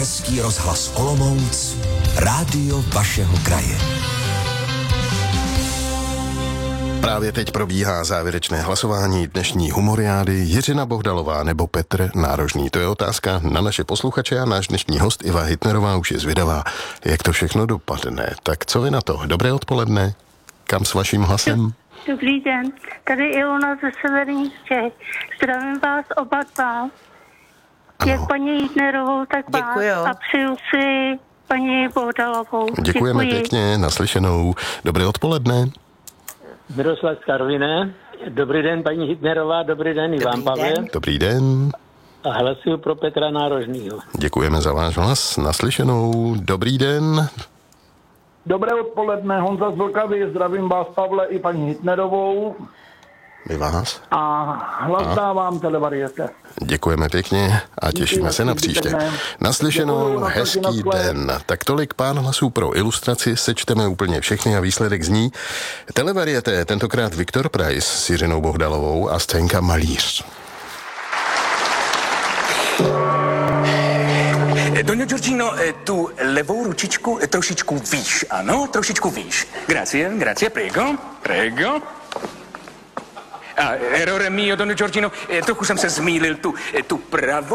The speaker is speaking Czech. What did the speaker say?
Český rozhlas Olomouc, rádio vašeho kraje. Právě teď probíhá závěrečné hlasování dnešní humoriády. Jiřina Bohdalová nebo Petr Nárožný. To je otázka na naše posluchače a náš dnešní host Iva Hitnerová už je zvědavá, jak to všechno dopadne. Tak co vy na to? Dobré odpoledne. Kam s vaším hlasem? Dobrý den, tady Ilona ze Severních Čech. Zdravím vás oba dva. Jak paní Hitnerovou, tak Děkuju. vás. A přeju si paní Bohdalovou. Děkujeme pěkně, naslyšenou. Dobré odpoledne. Miroslav z Karviné. Dobrý den, paní Hitnerová, dobrý den, Ivan Pavel. Dobrý den. A hlasuju pro Petra Nárožnýho. Děkujeme za váš hlas, naslyšenou. Dobrý den. Dobré odpoledne, Honza z Vltavy, zdravím vás, Pavle, i paní Hitnerovou. My vás. A hlas dávám Televariete. Děkujeme pěkně a těšíme se na příště. Naslyšenou, Děkuju, hezký den. Tak tolik pár hlasů pro ilustraci, sečteme úplně všechny a výsledek zní Televariete, tentokrát Viktor Preiss s Jiřinou Bohdalovou a Zdenka Malíř. Doňo Giorgino, tu levou ručičku trošičku výš, ano, trošičku výš. Grazie, prego. Errore mio, Doňo Giorgino, trochu jsem se zmýlil, tu pravou